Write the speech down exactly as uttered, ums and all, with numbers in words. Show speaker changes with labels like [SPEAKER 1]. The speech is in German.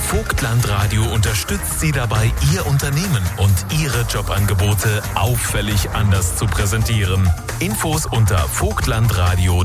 [SPEAKER 1] Vogtland Radio unterstützt Sie dabei, Ihr Unternehmen und Ihre Jobangebote auffällig anders zu präsentieren. Infos unter vogtlandradio